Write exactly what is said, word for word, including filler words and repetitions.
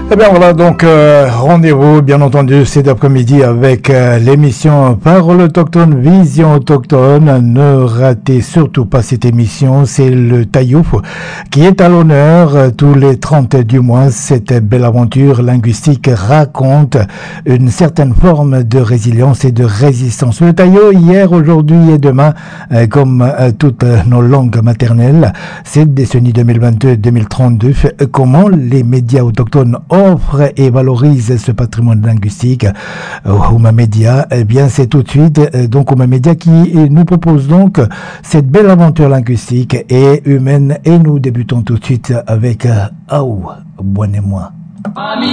Eh bien voilà, donc euh, rendez-vous bien entendu cet après-midi avec euh, l'émission Parole autochtone, Vision autochtone. Ne ratez surtout pas cette émission, c'est le Tayouf qui est à l'honneur euh, tous les trente du mois. Cette belle aventure linguistique raconte une certaine forme de résilience et de résistance. Le Tayo, hier, aujourd'hui et demain, euh, comme euh, toutes nos langues maternelles, cette décennie deux mille vingt-deux deux mille trente-deux, euh, comment les médias autochtones offre et valorise ce patrimoine linguistique. Ouma Media, eh bien c'est tout de suite donc Ouma Media qui nous propose donc cette belle aventure linguistique et humaine, et nous débutons tout de suite avec Aou, Bonne et moi.